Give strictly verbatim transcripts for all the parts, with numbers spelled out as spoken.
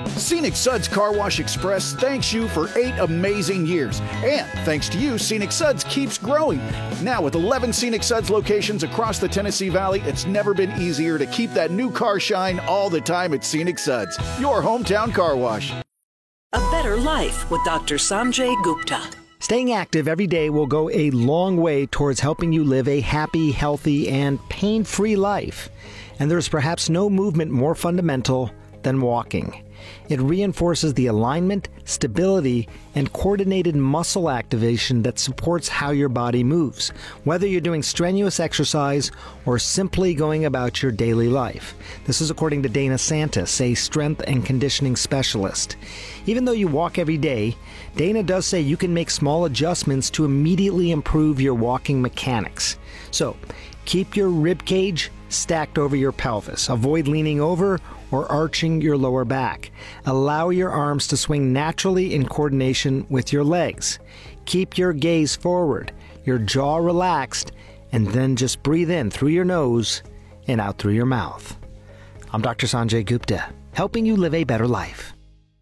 Scenic Suds Car Wash Express thanks you for eight amazing years. And thanks to you, Scenic Suds keeps growing. Now with eleven Scenic Suds locations across the Tennessee Valley, it's never been easier to keep that new car shine all the time at Scenic Suds, your hometown car wash. A better life with Doctor Sanjay Gupta. Staying active every day will go a long way towards helping you live a happy, healthy, and pain-free life. And there's perhaps no movement more fundamental than walking. It reinforces the alignment, stability, and coordinated muscle activation that supports how your body moves, whether you're doing strenuous exercise or simply going about your daily life. This is according to Dana Santis, a strength and conditioning specialist. Even though you walk every day, Dana does say you can make small adjustments to immediately improve your walking mechanics. So, keep your rib cage stacked over your pelvis. Avoid leaning over or arching your lower back. Allow your arms to swing naturally in coordination with your legs. Keep your gaze forward, your jaw relaxed, and then just breathe in through your nose and out through your mouth. I'm Doctor Sanjay Gupta, helping you live a better life.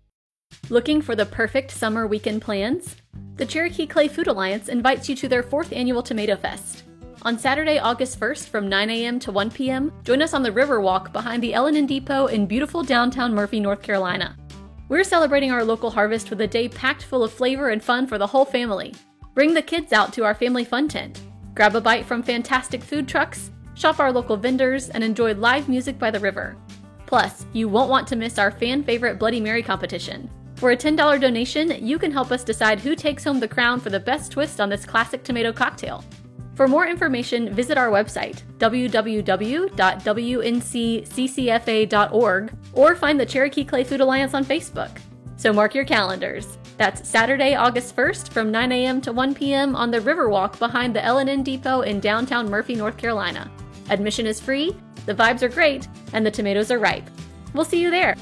Looking for the perfect summer weekend plans? The Cherokee Clay Food Alliance invites you to their fourth annual Tomato Fest. On Saturday, August first from nine a.m. to one p.m., join us on the Riverwalk behind the L and N Depot in beautiful downtown Murphy, North Carolina. We're celebrating our local harvest with a day packed full of flavor and fun for the whole family. Bring the kids out to our family fun tent. Grab a bite from fantastic food trucks, shop our local vendors, and enjoy live music by the river. Plus, you won't want to miss our fan-favorite Bloody Mary competition. For a ten dollars donation, you can help us decide who takes home the crown for the best twist on this classic tomato cocktail. For more information, visit our website, w w w dot w n c c c f a dot org, or find the Cherokee Clay Food Alliance on Facebook. So mark your calendars. That's Saturday, August first from nine a.m. to one p.m. on the Riverwalk behind the L and N Depot in downtown Murphy, North Carolina. Admission is free, the vibes are great, and the tomatoes are ripe. We'll see you there.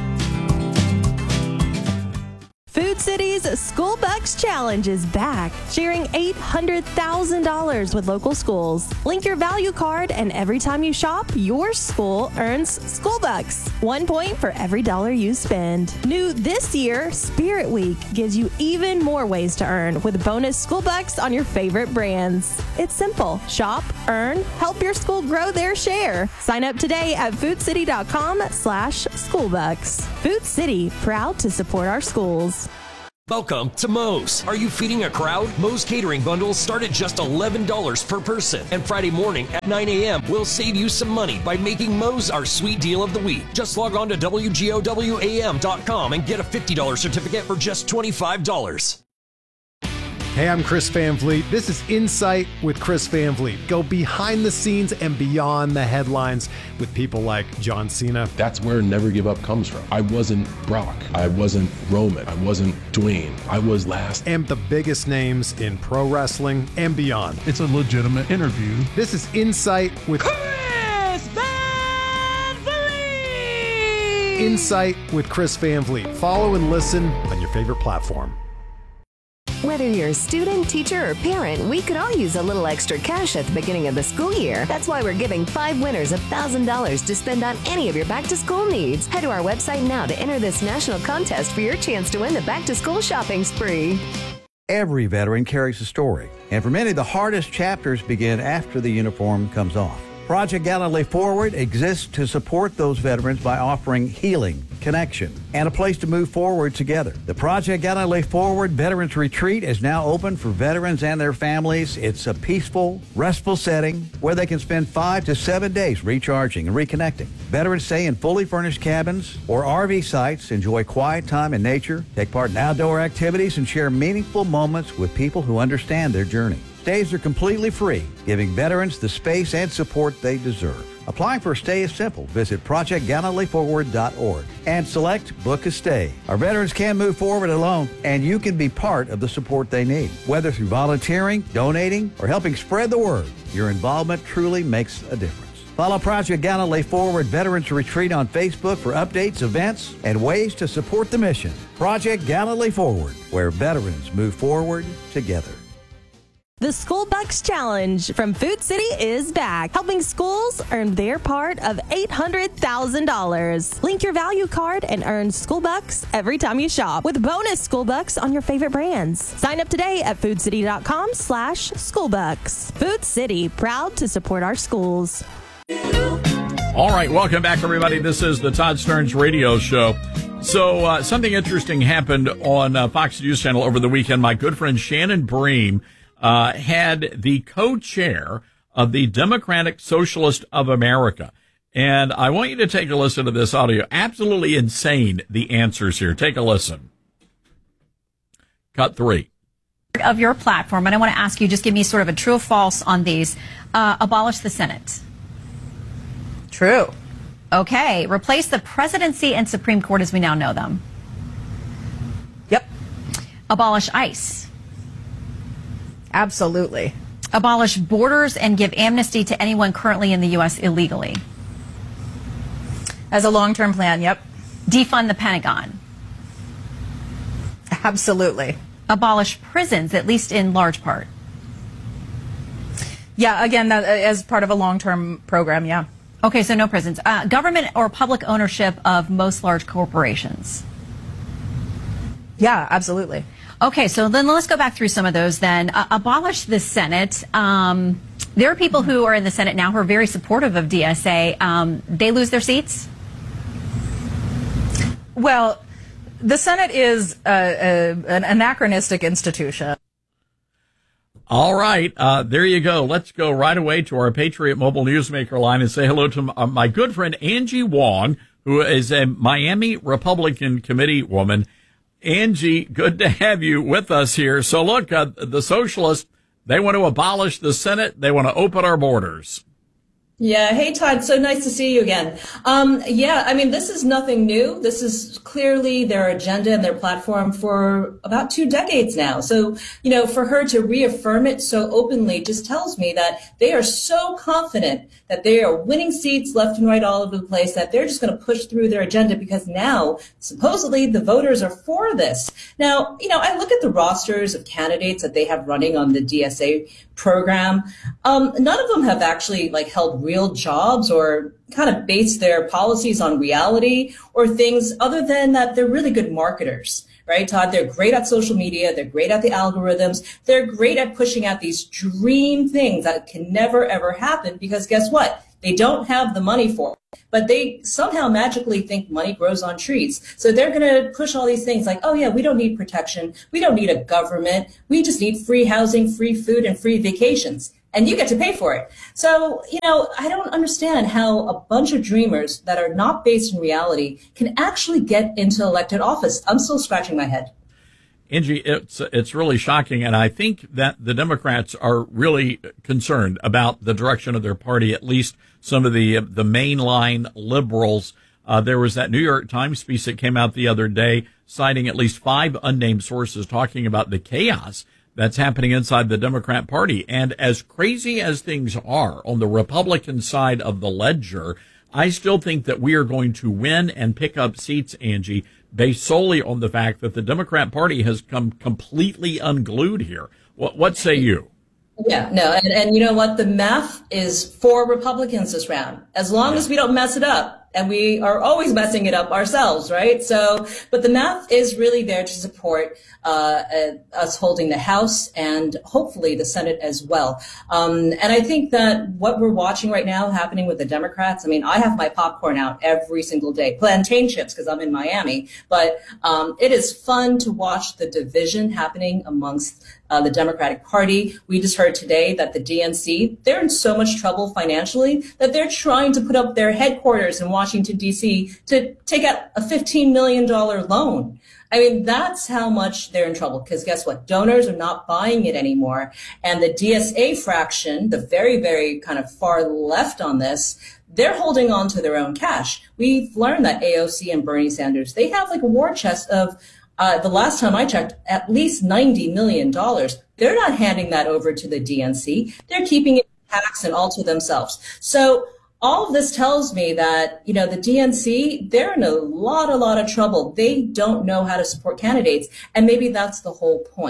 Food City's School Bucks Challenge is back, sharing eight hundred thousand dollars with local schools. Link your value card, and every time you shop, your school earns School Bucks. One point for every dollar you spend. New this year, Spirit Week gives you even more ways to earn with bonus School Bucks on your favorite brands. It's simple. Shop, earn, help your school grow their share. Sign up today at foodcity.com slash schoolbucks. Food City, proud to support our schools. Welcome to Moe's. Are you feeding a crowd? Moe's catering bundles start at just eleven dollars per person. And Friday morning at nine a.m. we'll save you some money by making Moe's our sweet deal of the week. Just log on to w g o w a m dot com and get a fifty dollars certificate for just twenty-five dollars. Hey, I'm Chris Van Vliet. This is Insight with Chris Van Vliet. Go behind the scenes and beyond the headlines with people like John Cena. That's where Never Give Up comes from. I wasn't Brock. I wasn't Roman. I wasn't Dwayne. I was last. And the biggest names in pro wrestling and beyond. It's a legitimate interview. This is Insight with Chris Van Vliet. Insight with Chris Van Vliet. Follow and listen on your favorite platform. Whether you're a student, teacher, or parent, we could all use a little extra cash at the beginning of the school year. That's why we're giving five winners one thousand dollars to spend on any of your back-to-school needs. Head to our website now to enter this national contest for your chance to win the back-to-school shopping spree. Every veteran carries a story, and for many, the hardest chapters begin after the uniform comes off. Project Gallantly Forward exists to support those veterans by offering healing, connection, and a place to move forward together. The Project Gallantly Forward Veterans Retreat is now open for veterans and their families. It's a peaceful, restful setting where they can spend five to seven days recharging and reconnecting. Veterans stay in fully furnished cabins or R V sites, enjoy quiet time in nature, take part in outdoor activities, and share meaningful moments with people who understand their journey. Stays are completely free, giving veterans the space and support they deserve. Applying for a stay is simple. Visit project gallantly forward dot org and select Book a Stay. Our veterans can move forward alone, and you can be part of the support they need. Whether through volunteering, donating, or helping spread the word, your involvement truly makes a difference. Follow Project Gallantly Forward Veterans Retreat on Facebook for updates, events, and ways to support the mission. Project Gallantly Forward, where veterans move forward together. The School Bucks Challenge from Food City is back, helping schools earn their part of eight hundred thousand dollars. Link your value card and earn School Bucks every time you shop with bonus School Bucks on your favorite brands. Sign up today at foodcity.com slash schoolbucks. Food City, proud to support our schools. All right, welcome back, everybody. This is the Todd Stearns Radio Show. So uh, something interesting happened on uh, Fox News Channel over the weekend. My good friend Shannon Bream uh, had the co-chair of the Democratic Socialist of America. And I want you to take a listen to this audio. Absolutely insane, the answers here. Take a listen. Cut three. Of your platform, and I want to ask you, just give me sort of a true or false on these. Uh, abolish the Senate. True. Okay. Replace the presidency and Supreme Court as we now know them. Yep. Abolish ICE. Absolutely. Abolish borders and give amnesty to anyone currently in the U S illegally. As a long-term plan, yep. Defund the Pentagon. Absolutely. Abolish prisons, at least in large part. Yeah, again, that, as part of a long-term program, yeah. Okay, so no prisons. Uh, government or public ownership of most large corporations. Yeah, absolutely. Okay, so then let's go back through some of those then. Uh, abolish the Senate. Um, there are people who are in the Senate now who are very supportive of D S A. Um, they lose their seats? Well, the Senate is uh, a, an anachronistic institution. All right, uh, there you go. Let's go right away to our Patriot Mobile Newsmaker line and say hello to uh, my good friend Angie Wong, who is a Miami Republican committee woman. Angie, good to have you with us here. So look, uh, the socialists, they want to abolish the Senate. They want to open our borders. Yeah. Hey, Todd. So nice to see you again. Um, yeah, I mean, this is nothing new. This is clearly their agenda and their platform for about two decades now. So, you know, for her to reaffirm it so openly just tells me that they are so confident that they are winning seats left and right all over the place, that they're just going to push through their agenda because now supposedly the voters are for this. Now, you know, I look at the rosters of candidates that they have running on the D S A program. Um, none of them have actually like held real jobs or kind of based their policies on reality or things other than that they're really good marketers. Right, Todd? They're great at social media. They're great at the algorithms. They're great at pushing out these dream things that can never, ever happen because guess what? They don't have the money for it, but they somehow magically think money grows on trees. So they're going to push all these things like, oh, yeah, we don't need protection. We don't need a government. We just need free housing, free food, and free vacations. And you get to pay for it. So, you know, I don't understand how a bunch of dreamers that are not based in reality can actually get into elected office. I'm still scratching my head. Angie, it's it's really shocking, and I think that the Democrats are really concerned about the direction of their party, at least some of the the mainline liberals. Uh, there was that New York Times piece that came out the other day citing at least five unnamed sources talking about the chaos that's happening inside the Democrat Party. And as crazy as things are on the Republican side of the ledger, I still think that we are going to win and pick up seats, Angie, based solely on the fact that the Democrat Party has come completely unglued here. What, what say you? Yeah, no, and, and you know what? The math is for Republicans this round. As long as we don't mess it up, and we are always messing it up ourselves, right? So, but the math is really there to support uh, uh, us holding the House and hopefully the Senate as well. Um, and I think that what we're watching right now happening with the Democrats, I mean, I have my popcorn out every single day, plantain chips because I'm in Miami, but um, it is fun to watch the division happening amongst Uh, the Democratic Party. We just heard today that the D N C, they're in so much trouble financially that they're trying to put up their headquarters in Washington, D C to take out a fifteen million dollars loan. I mean, that's how much they're in trouble because guess what? Donors are not buying it anymore. And the D S A fraction, the very, very kind of far left on this, they're holding on to their own cash. We've learned that A O C and Bernie Sanders, they have like a war chest of Uh, the last time I checked, at least ninety million dollars. They're not handing that over to the D N C. They're keeping it tax and all to themselves. So all of this tells me that, you know, the D N C, they're in a lot, a lot of trouble. They don't know how to support candidates. And maybe that's the whole point,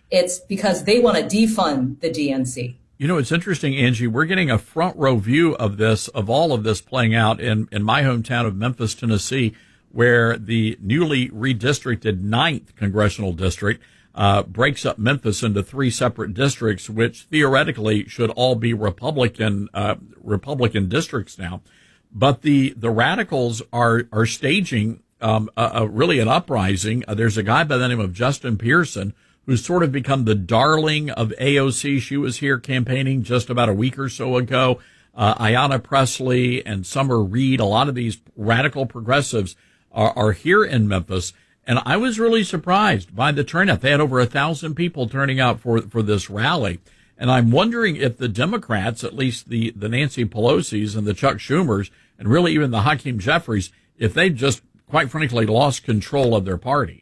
It's because they want to defund the D N C. You know, it's interesting, Angie. We're getting a front row view of this, of all of this playing out in, in my hometown of Memphis, Tennessee, where the newly redistricted ninth congressional district uh, breaks up Memphis into three separate districts, which theoretically should all be Republican uh, Republican districts now. But the the radicals are are staging um, a, a really an uprising. Uh, there's a guy by the name of Justin Pearson who's sort of become the darling of A O C. She was here campaigning just about a week or so ago. Uh, Ayanna Pressley and Summer Reed, a lot of these radical progressives are, are here in Memphis. And I was really surprised by the turnout. They had over a thousand people turning out for, for this rally. And I'm wondering if the Democrats, at least the, the Nancy Pelosi's and the Chuck Schumers, and really even the Hakeem Jeffries, if they just, quite frankly, lost control of their party.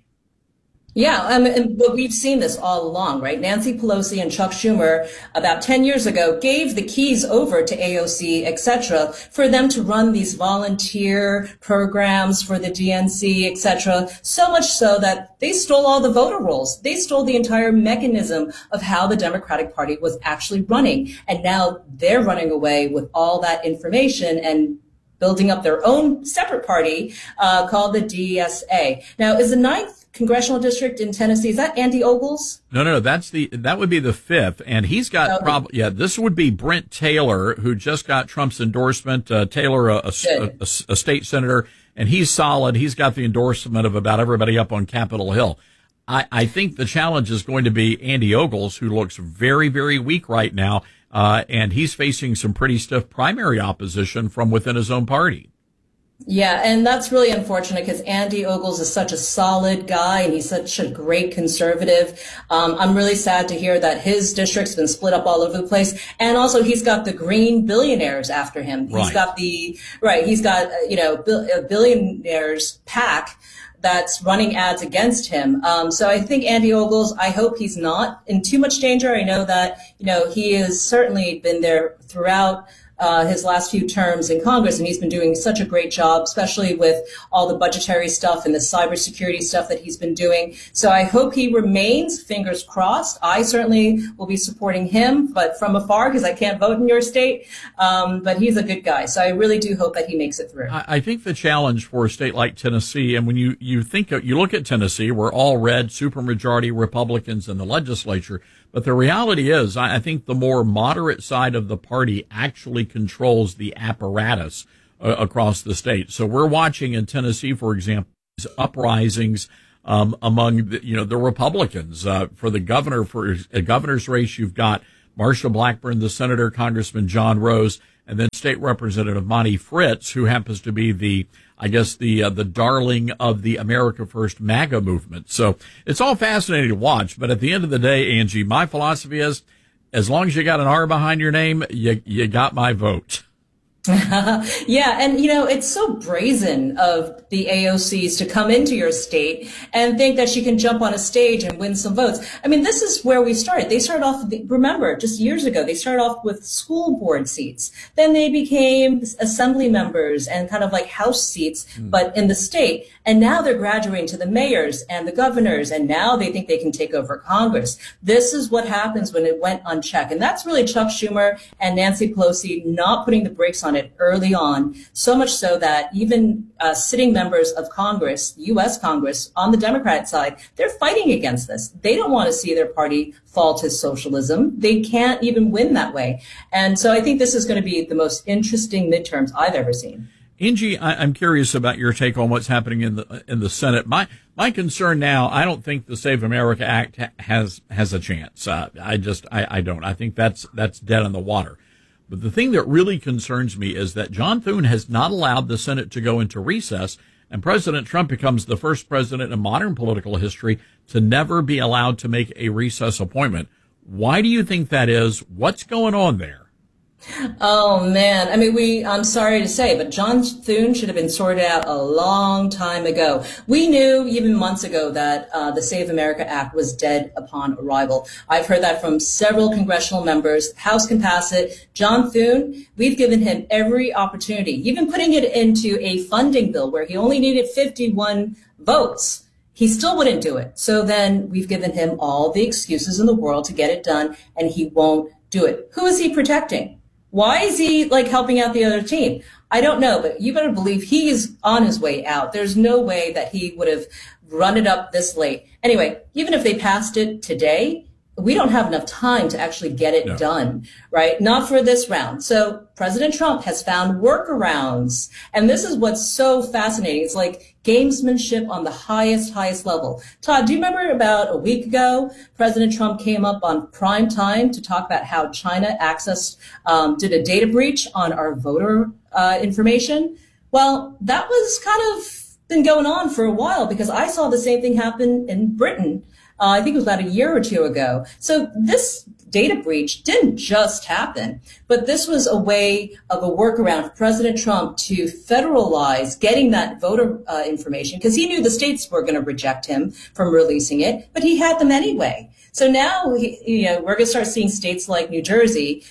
Yeah, um, and, but we've seen this all along, right? Nancy Pelosi and Chuck Schumer about ten years ago gave the keys over to A O C, et cetera, for them to run these volunteer programs for the D N C, et cetera, so much so that they stole all the voter rolls. They stole the entire mechanism of how the Democratic Party was actually running. And now they're running away with all that information and building up their own separate party uh, called the D S A. Now, is the ninth congressional district in Tennessee, is that Andy Ogles? No, no, no, that's the, that would be the fifth. And he's got Okay. prob- yeah, this would be Brent Taylor, who just got Trump's endorsement. Uh, Taylor, a, a, a, a state senator, and he's solid. He's got the endorsement of about everybody up on Capitol Hill. I, I think the challenge is going to be Andy Ogles, who looks very, very weak right now. Uh, and he's facing some pretty stiff primary opposition from within his own party. Yeah, and that's really unfortunate because Andy Ogles is such a solid guy and he's such a great conservative. Um, I'm really sad to hear that his district's been split up all over the place. And also he's got the green billionaires after him. He's Right. got the, right, he's got, uh, you know, bill, a billionaires pack that's running ads against him. Um, so I think Andy Ogles, I hope he's not in too much danger. I know that, you know, he has certainly been there throughout Uh, his last few terms in Congress, and he's been doing such a great job, especially with all the budgetary stuff and the cybersecurity stuff that he's been doing. So I hope he remains, fingers crossed. I certainly will be supporting him, but from afar because I can't vote in your state. Um, but he's a good guy, so I really do hope that he makes it through. I, I think the challenge for a state like Tennessee, and when you, you think, of, you look at Tennessee, we're all red, supermajority Republicans in the legislature. But the reality is, I think the more moderate side of the party actually controls the apparatus uh, across the state. So we're watching in Tennessee, for example, these uprisings um, among the, you know the Republicans uh, for the governor for a governor's race. You've got Marsha Blackburn, the senator, Congressman John Rose, and then State Representative Monty Fritz, who happens to be the, I guess, the uh, the darling of the America First MAGA movement. So it's all fascinating to watch. But at the end of the day, Angie, my philosophy is, as long as you got an R behind your name, you you got my vote. Yeah, and you know, it's so brazen of the A O Cs to come into your state and think that she can jump on a stage and win some votes. I mean, this is where we started. They started off, remember, just years ago, they started off with school board seats. Then they became assembly members and kind of like House seats, mm. but in the state. And now they're graduating to the mayors and the governors, and now they think they can take over Congress. This is what happens when it went unchecked. And that's really Chuck Schumer and Nancy Pelosi not putting the brakes on it early on, so much so that even uh, sitting members of Congress, U S Congress, on the Democrat side, they're fighting against this. They don't want to see their party fall to socialism. They can't even win that way. And so I think this is going to be the most interesting midterms I've ever seen. Angie, I, I'm curious about your take on what's happening in the in the Senate. My my concern now, I don't think the Save America Act ha- has has a chance. Uh, I just I, I don't. I think that's that's dead in the water. But the thing that really concerns me is that John Thune has not allowed the Senate to go into recess, and President Trump becomes the first president in modern political history to never be allowed to make a recess appointment. Why do you think that is? What's going on there? Oh, man. I mean, we, I'm sorry to say, but John Thune should have been sorted out a long time ago. We knew even months ago that uh, the Save America Act was dead upon arrival. I've heard that from several congressional members. House can pass it. John Thune, we've given him every opportunity, even putting it into a funding bill where he only needed fifty-one votes. He still wouldn't do it. So then we've given him all the excuses in the world to get it done, and he won't do it. Who is he protecting? Why is he like helping out the other team? I don't know, but you better believe he is on his way out. There's no way that he would have run it up this late. Anyway, even if they passed it today, we don't have enough time to actually get it no. done, right? Not for this round. So President Trump has found workarounds. And this is what's so fascinating. It's like gamesmanship on the highest, highest level. Todd, do you remember about a week ago, President Trump came up on prime time to talk about how China accessed, um, did a data breach on our voter uh, information? Well, that was kind of been going on for a while because I saw the same thing happen in Britain. Uh, I think it was about a year or two ago. So this data breach didn't just happen, but this was a way of a workaround for President Trump to federalize getting that voter uh, information because he knew the states were going to reject him from releasing it, but he had them anyway. So now, he, you know, we're going to start seeing states like New Jersey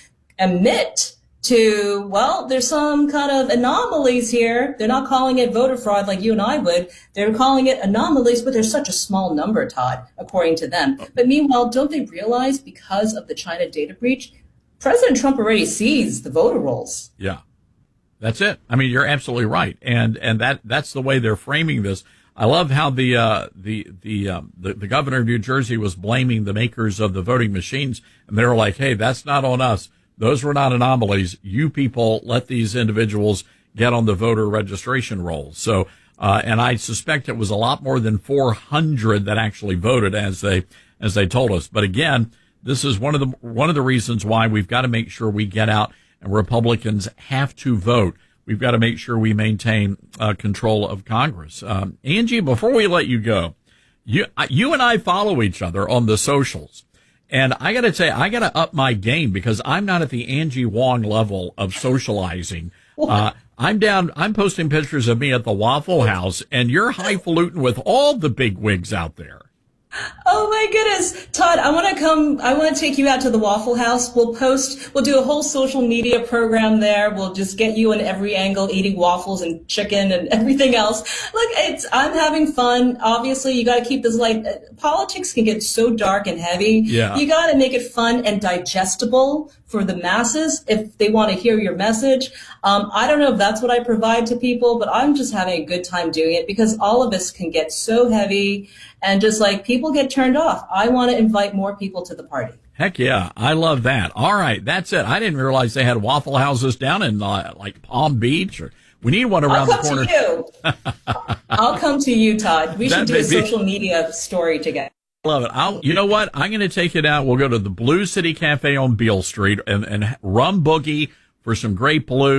admit to, well, there's some kind of anomalies here. They're not calling it voter fraud like you and I would. They're calling it anomalies, but there's such a small number, Todd, according to them. But meanwhile, don't they realize because of the China data breach, President Trump already sees the voter rolls? Yeah, that's it. I mean, you're absolutely right. And, and that, that's the way they're framing this. I love how the, uh, the, the, um, the, the governor of New Jersey was blaming the makers of the voting machines. And they were like, hey, that's not on us. Those were not anomalies. You people let these individuals get on the voter registration rolls. So, uh, and I suspect it was a lot more than four hundred that actually voted as they, as they told us. But again, this is one of the, one of the reasons why we've got to make sure we get out and Republicans have to vote. We've got to make sure we maintain uh, control of Congress. Um, Angie, before we let you go, you, you and I follow each other on the socials. And I got to say, I got to up my game because I'm not at the Angie Wong level of socializing. Uh, I'm down, I'm posting pictures of me at the Waffle House, and you're highfalutin with all the big wigs out there. Oh my goodness. Todd, I want to come, I want to take you out to the Waffle House. We'll post, we'll do a whole social media program there. We'll just get you in every angle eating waffles and chicken and everything else. Look, it's, I'm having fun. Obviously, you got to keep this light. Politics can get so dark and heavy. Yeah. You got to make it fun and digestible for the masses if they want to hear your message. Um, I don't know if that's what I provide to people, but I'm just having a good time doing it because all of us can get so heavy and just like people get turned off. I want to invite more people to the party. Heck yeah. I love that. All right. That's it. I didn't realize they had Waffle Houses down in uh, like Palm Beach or we need one around the corner. I'll come to you. I'll come to you, Todd. We should do a social media story together. Love it. I'll, you know what? I'm going to take it out. We'll go to the Blue City Cafe on Beale Street and, and rum boogie for some great blue.